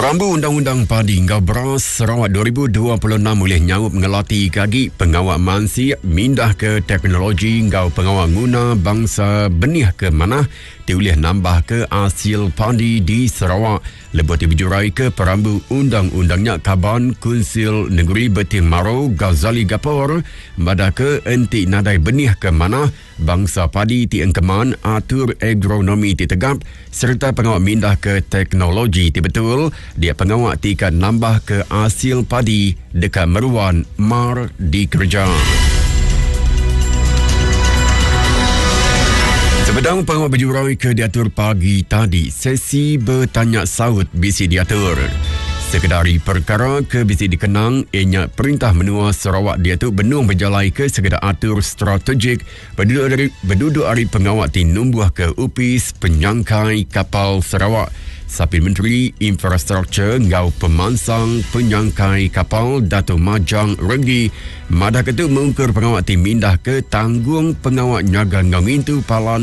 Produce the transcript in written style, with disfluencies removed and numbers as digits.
Perambu Undang-Undang Padi Ngau Beras Sarawak 2026 boleh nyawup mengelati kaki pengawal mansi mindah ke teknologi ngau pengawal guna bangsa benih ke mana diulih nambah ke hasil padi di Sarawak. Lebih dibijurai ke perambu undang-undangnya Kaban Kunsil Negeri Beting Maro Ghazali Gapor madah ke enti nadai benih ke mana bangsa padi ti engkeman atur agronomi ti tegap serta pengawal mindah ke teknologi ti betul dia pengawal ti kan nambah ke hasil padi dekat meruan mar di kerja. Sebedang pengawal berjurai ke diatur pagi tadi, sesi bertanya saut bisi diatur. Sekedari perkara ke bisi dikenang, ianya perintah menua Sarawak diatur benung berjalai ke sekedar atur strategik berduduk hari pengawal ti numbuh ke upis penyangkai kapal Sarawak. Sapil Menteri Infrastruktur ngau pemansang penyangkai kapal Dato' Majang Regi madah ketuk mengungkur pengawal ti mindah ke tanggung pengawal nyaga ngau intu palan